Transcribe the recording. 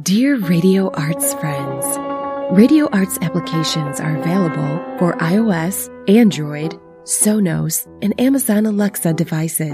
Dear Radio Arts friends, Radio Arts applications are available for iOS, Android, Sonos, and Amazon Alexa devices.